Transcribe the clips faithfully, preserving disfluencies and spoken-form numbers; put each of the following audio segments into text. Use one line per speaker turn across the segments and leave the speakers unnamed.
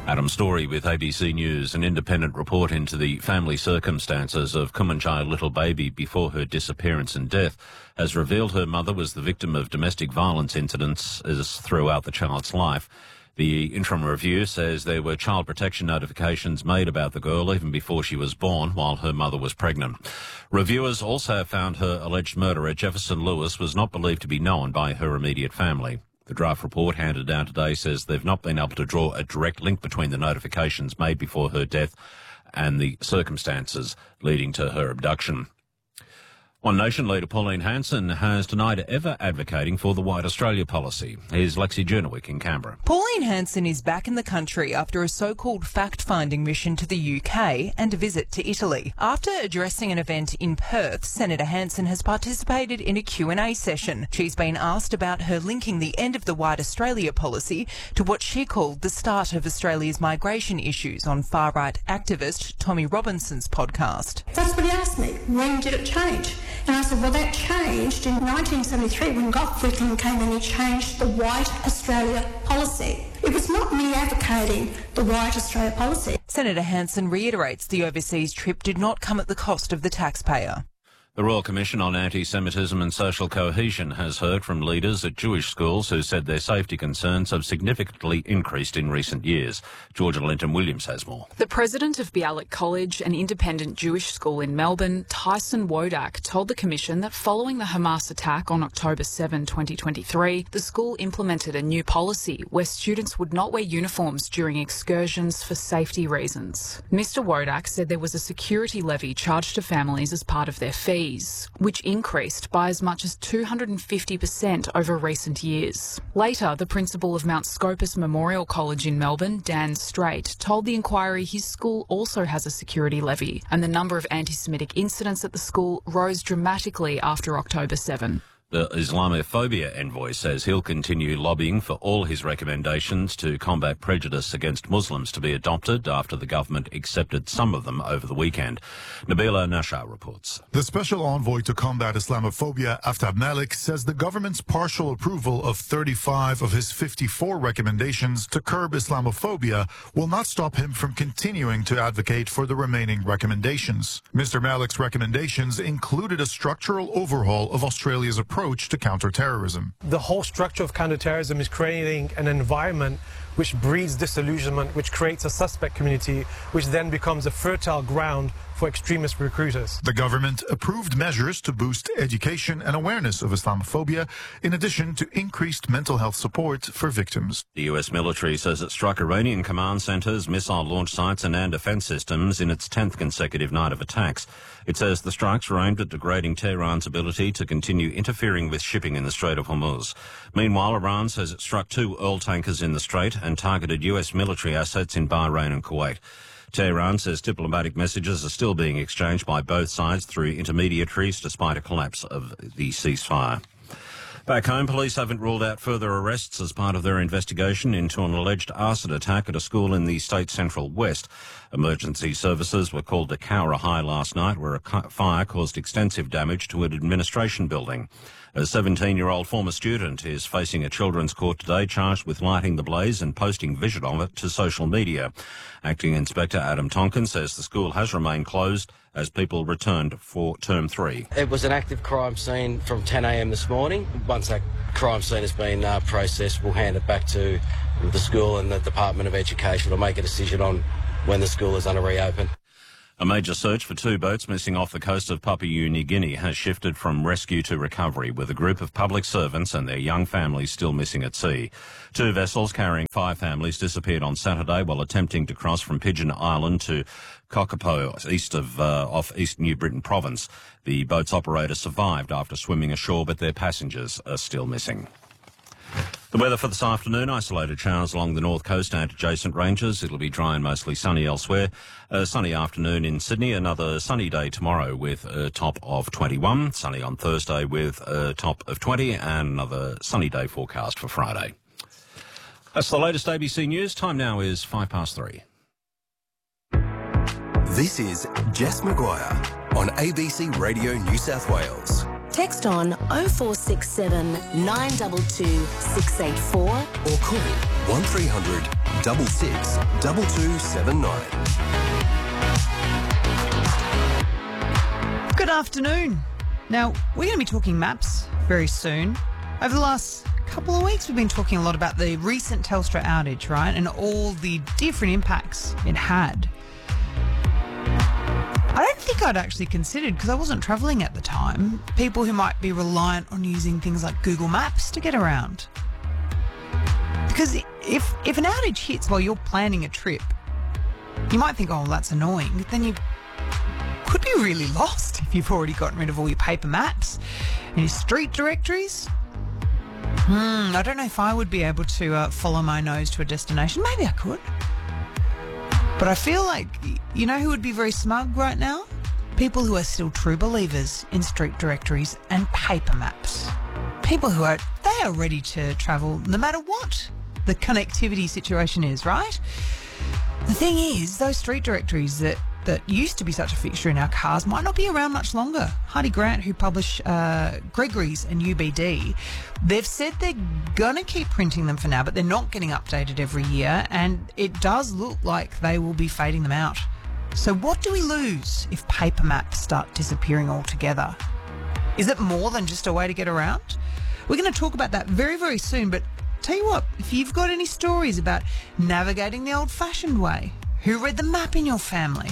Adam Story with A B C News. An independent report into the family circumstances of Kumanjai little baby before her disappearance and death has revealed her mother was the victim of domestic violence incidents throughout the child's life. The interim review says there were child protection notifications made about the girl even before she was born while her mother was pregnant. Reviewers also found her alleged murderer, Jefferson Lewis, was not believed to be known by her immediate family. The draft report handed down today says they've not been able to draw a direct link between the notifications made before her death and the circumstances leading to her abduction. One Nation leader Pauline Hanson has denied ever advocating for the White Australia policy. Here's Lexi Jernewick in Canberra.
Pauline Hanson is back in the country after a so-called fact-finding mission to the U K and a visit to Italy. After addressing an event in Perth, Senator Hanson has participated in a Q and A session. She's been asked about her linking the end of the White Australia policy to what she called the start of Australia's migration issues on far-right activist Tommy Robinson's podcast.
That's what he asked me. When did it change? And I said, well, that changed in nineteen seventy-three when Gough Whitlam came and he changed the White Australia policy. It was not me advocating the White Australia policy.
Senator Hanson reiterates the overseas trip did not come at the cost of the taxpayer.
The Royal Commission on Anti-Semitism and Social Cohesion has heard from leaders at Jewish schools who said their safety concerns have significantly increased in recent years. Georgia Linton-Williams has more.
The president of Bialik College, an independent Jewish school in Melbourne, Tyson Wodak, told the Commission that following the Hamas attack on October seventh, twenty twenty-three, the school implemented a new policy where students would not wear uniforms during excursions for safety reasons. Mister Wodak said there was a security levy charged to families as part of their fees, which increased by as much as two hundred fifty percent over recent years. Later, the principal of Mount Scopus Memorial College in Melbourne, Dan Strait, told the inquiry his school also has a security levy, and the number of anti-Semitic incidents at the school rose dramatically after October seventh.
The Islamophobia envoy says he'll continue lobbying for all his recommendations to combat prejudice against Muslims to be adopted after the government accepted some of them over the weekend. Nabila Nashar reports.
The special envoy to combat Islamophobia, Aftab Malik, says the government's partial approval of thirty-five of his fifty-four recommendations to curb Islamophobia will not stop him from continuing to advocate for the remaining recommendations. Mister Malik's recommendations included a structural overhaul of Australia's approach approach to counterterrorism.
The whole structure of counterterrorism is creating an environment which breeds disillusionment, which creates a suspect community, which then becomes a fertile ground for extremist recruiters.
The government approved measures to boost education and awareness of Islamophobia, in addition to increased mental health support for victims.
The U S military says it struck Iranian command centres, missile launch sites and air defence systems in its tenth consecutive night of attacks. It says the strikes were aimed at degrading Tehran's ability to continue interfering with shipping in the Strait of Hormuz. Meanwhile, Iran says it struck two oil tankers in the Strait and targeted U S military assets in Bahrain and Kuwait. Tehran says diplomatic messages are still being exchanged by both sides through intermediaries despite a collapse of the ceasefire. Back home, police haven't ruled out further arrests as part of their investigation into an alleged arson attack at a school in the state central west. Emergency services were called to Cowra High last night, where a fire caused extensive damage to an administration building. A seventeen-year-old former student is facing a children's court today, charged with lighting the blaze and posting vision of it to social media. Acting Inspector Adam Tonkin says the school has remained closed as people returned for term three.
It was an active crime scene from ten a m this morning. Once that crime scene has been uh, processed, we'll hand it back to the school and the Department of Education to make a decision on when the school is going to reopen.
A major search for two boats missing off the coast of Papua New Guinea has shifted from rescue to recovery, with a group of public servants and their young families still missing at sea. Two vessels carrying five families disappeared on Saturday while attempting to cross from Pigeon Island to Kokopo, east of uh, off East New Britain province. The boat's operator survived after swimming ashore, but their passengers are still missing. The weather for this afternoon: isolated showers along the north coast and adjacent ranges. It'll be dry and mostly sunny elsewhere. A sunny afternoon in Sydney. Another sunny day tomorrow with a top of twenty-one. Sunny on Thursday with a top of twenty, and another sunny day forecast for Friday. That's the latest A B C News. Time now is five past three.
This is Jess Maguire on A B C Radio New South Wales. Text on oh four six seven, nine two two, six eight four
or call one three hundred, six six, two two seven nine.
Good afternoon. Now, we're going to be talking maps very soon. Over the last couple of weeks, we've been talking a lot about the recent Telstra outage, right? And all the different impacts it had. I don't think I'd actually considered, because I wasn't travelling at the time, people who might be reliant on using things like Google Maps to get around. Because if if an outage hits while you're planning a trip, you might think, oh, that's annoying. Then you could be really lost if you've already gotten rid of all your paper maps and your street directories. Hmm, I don't know if I would be able to uh, follow my nose to a destination. Maybe I could. But I feel like, you know who would be very smug right now? People who are still true believers in street directories and paper maps. People who are, they are ready to travel no matter what the connectivity situation is, right? The thing is, those street directories that, that used to be such a fixture in our cars might not be around much longer. Heidi Grant, who publish uh, Gregory's and U B D, they've said they're going to keep printing them for now, but they're not getting updated every year, and it does look like they will be fading them out. So what do we lose if paper maps start disappearing altogether? Is it more than just a way to get around? We're going to talk about that very, very soon, but tell you what, if you've got any stories about navigating the old-fashioned way, who read the map in your family,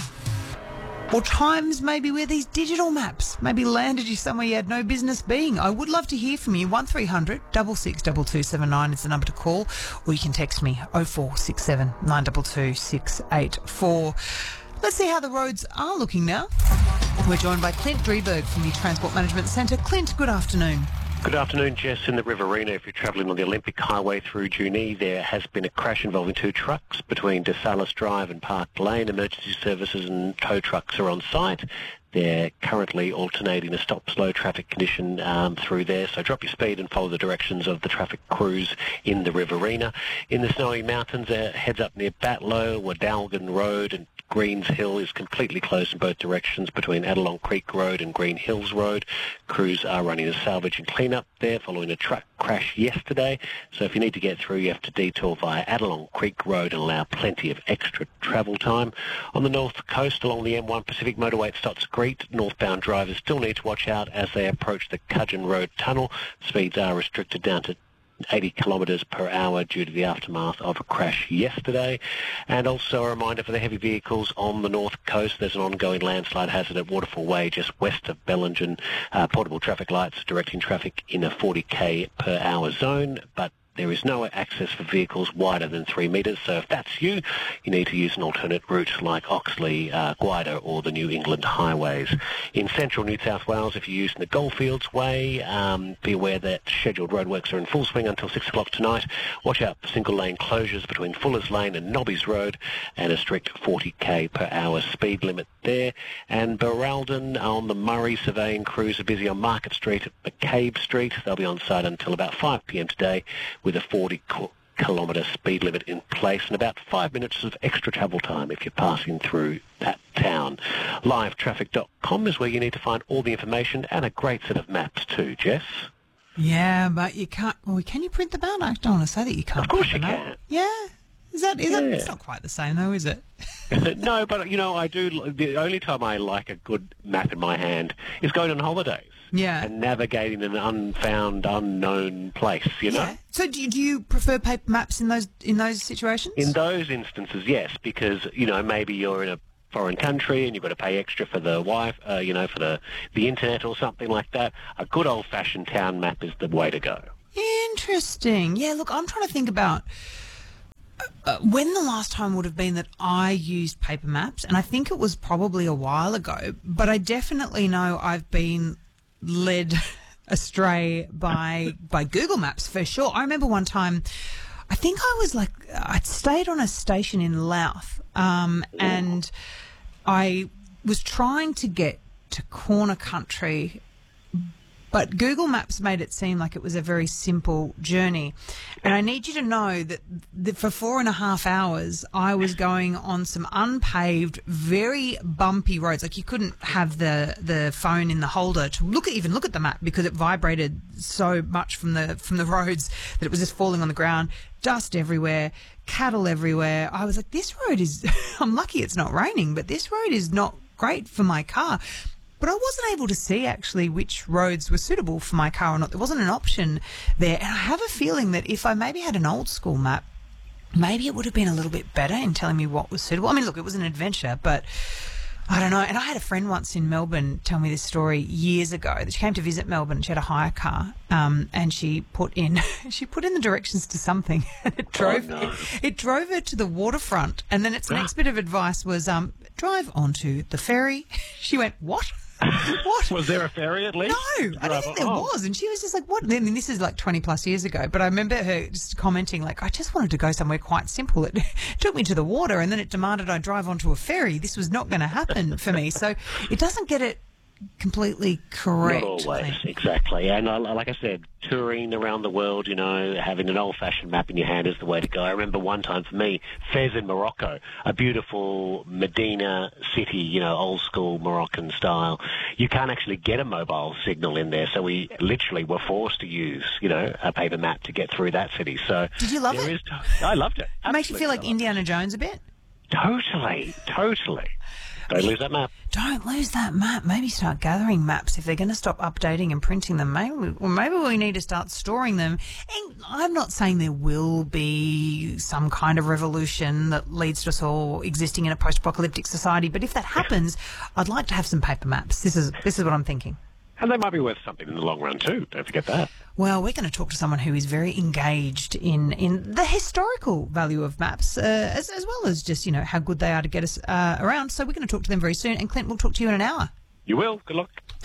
or times maybe where these digital maps maybe landed you somewhere you had no business being, I would love to hear from you. one three hundred, six six, two two seven nine is the number to call, or you can text me oh four six seven, nine two two, six eight four. Let's see how the roads are looking now. We're joined by Clint Drieberg from the Transport Management Centre. Clint, good afternoon.
Good afternoon, Jess. In the Riverina, if you're travelling on the Olympic Highway through Junee, there has been a crash involving two trucks between DeSalis Drive and Park Lane. Emergency services and tow trucks are on site. They're currently alternating a stop-slow traffic condition um, through there, so drop your speed and follow the directions of the traffic crews in the Riverina. In the Snowy Mountains, uh, heads up near Batlow, Wadalgan Road and Greens Hill is completely closed in both directions between Adelong Creek Road and Green Hills Road. Crews are running a salvage and clean-up there following a truck crash yesterday. So if you need to get through, you have to detour via Adelong Creek Road and allow plenty of extra travel time. On the north coast along the M one Pacific Motorway at Stotts Creek, northbound drivers still need to watch out as they approach the Cudgeon Road Tunnel. Speeds are restricted down to eighty kilometres per hour due to the aftermath of a crash yesterday. And also a reminder for the heavy vehicles on the north coast, there's an ongoing landslide hazard at Waterfall Way just west of Bellingen. Uh, portable traffic lights directing traffic in a forty k per hour zone, but there is no access for vehicles wider than three metres, so if that's you, you need to use an alternate route like Oxley, uh, Gwydir or the New England highways. In central New South Wales, if you're using the Goldfields Way, um, be aware that scheduled roadworks are in full swing until six o'clock tonight. Watch out for single-lane closures between Fullers Lane and Nobbies Road and a strict forty k per hour speed limit there. And Baraldon on the Murray surveying crews are busy on Market Street at McCabe Street. They'll be on site until about five p m today, with a forty kilometre speed limit in place and about five minutes of extra travel time if you're passing through that town. live traffic dot com is where you need to find all the information and a great set of maps too, Jess.
Yeah, but you can't... Well, can you print them out? I don't want to say that you can't.
Of course
print
you
them
can.
Out. Yeah. Is that... Is
yeah.
that... It's not quite the same though, is it?
No, but, you know, I do... The only time I like a good map in my hand is going on holidays.
Yeah.
And navigating an unfound, unknown place, you know?
Yeah. So do you, do you prefer paper maps in those in those situations?
In those instances, yes, because, you know, maybe you're in a foreign country and you've got to pay extra for the Wi, uh, you know, for the, the internet or something like that. A good old-fashioned town map is the way to go.
Interesting. Yeah, look, I'm trying to think about uh, when the last time would have been that I used paper maps, and I think it was probably a while ago, but I definitely know I've been led astray by by Google Maps for sure. I remember one time, I think I was like, I'd stayed on a station in Louth, um, and I was trying to get to Corner Country But Google Maps made it seem like it was a very simple journey. And I need you to know that the, for four and a half hours, I was going on some unpaved, very bumpy roads. Like you couldn't have the, the phone in the holder to look at, even look at the map because it vibrated so much from the from the roads that it was just falling on the ground. Dust everywhere, cattle everywhere. I was like, this road is, I'm lucky it's not raining, but this road is not great for my car. But I wasn't able to see actually which roads were suitable for my car or not. There wasn't an option there. And I have a feeling that if I maybe had an old school map, maybe it would have been a little bit better in telling me what was suitable. I mean, look, it was an adventure, but I don't know. And I had a friend once in Melbourne tell me this story years ago that she came to visit Melbourne. She had a hire car, um, and she put in she put in the directions to something, and it drove
oh, no.
it, it drove her to the waterfront. And then its next bit of advice was um, drive onto the ferry. She went, what? What?
Was there a ferry at least?
No, I don't think there
oh.
was. And she was just like, what? I mean, this is like twenty plus years ago. But I remember her just commenting, like, I just wanted to go somewhere quite simple. It took me to the water and then it demanded I drive onto a ferry. This was not going to happen for me. So it doesn't get it completely correct.
Not always, exactly. And uh, like I said, touring around the world, you know, having an old-fashioned map in your hand is the way to go. I remember one time for me, Fez in Morocco, a beautiful Medina city, you know, old-school Moroccan style. You can't actually get a mobile signal in there, so we literally were forced to use, you know, a paper map to get through that city. So
did you love
it?
Is,
I loved it.
It makes you feel like Indiana Jones a bit?
Totally, totally. Don't lose that map.
Don't lose that map. Maybe start gathering maps if they're going to stop updating and printing them. Maybe, we, or maybe we need to start storing them. And I'm not saying there will be some kind of revolution that leads to us all existing in a post-apocalyptic society, but if that happens, I'd like to have some paper maps. This is this is what I'm thinking.
And they might be worth something in the long run too. Don't forget that.
Well, we're going to talk to someone who is very engaged in, in the historical value of maps, uh, as, as well as just, you know, how good they are to get us uh, around. So we're going to talk to them very soon. And Clint, we'll talk to you in an hour.
You will. Good luck.